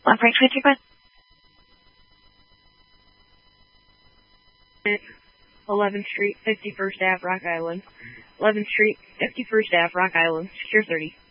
What breaks with you, bud? 11th Street, 51st Ave, Rock Island. 11th Street, 51st Ave, Rock Island. Secure 30.